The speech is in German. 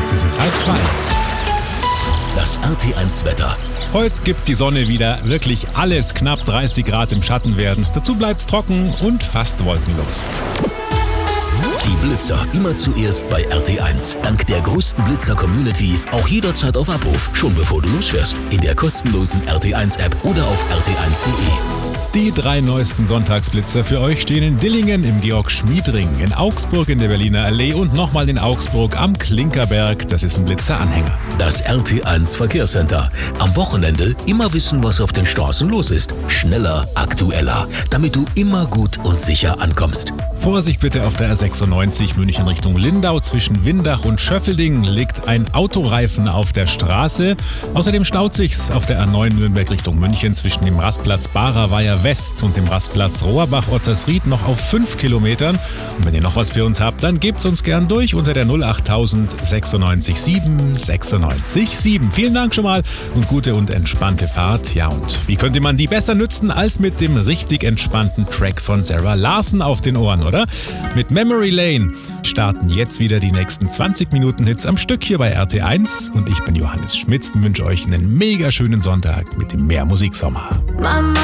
Jetzt ist es 1:30. Das RT1 Wetter. Heute gibt die Sonne wieder wirklich alles. Knapp 30 Grad im Schatten werden's. Dazu bleibt's trocken und fast wolkenlos. Die Blitzer immer zuerst bei RT1. Dank der größten Blitzer-Community auch jederzeit auf Abruf, schon bevor du losfährst. In der kostenlosen RT1-App oder auf rt1.de. Die 3 neuesten Sonntagsblitzer für euch stehen in Dillingen im Georg-Schmied-Ring, in Augsburg in der Berliner Allee und nochmal in Augsburg am Klinkerberg. Das ist ein Blitzeranhänger. Das RT1 Verkehrscenter. Am Wochenende immer wissen, was auf den Straßen los ist. Schneller, aktueller, damit du immer gut und sicher ankommst. Vorsicht bitte auf der R96 München Richtung Lindau. Zwischen Windach und Schöffelding liegt ein Autoreifen auf der Straße. Außerdem staut sich's auf der A9 Nürnberg Richtung München zwischen dem Rastplatz Barer-Weiher West und dem Rastplatz Rohrbach-Ottersried noch auf 5 Kilometern. Und wenn ihr noch was für uns habt, dann gebt uns gern durch unter der 08000 96 7 96 7. Vielen Dank schon mal und gute und entspannte Fahrt. Ja, und wie könnte man die besser nützen als mit dem richtig entspannten Track von Sarah Larsen auf den Ohren, oder? Mit Memory Lane starten jetzt wieder die nächsten 20 Minuten Hits am Stück hier bei RT1 und ich bin Johannes Schmitz und wünsche euch einen mega schönen Sonntag mit dem Mehr Musiksommer.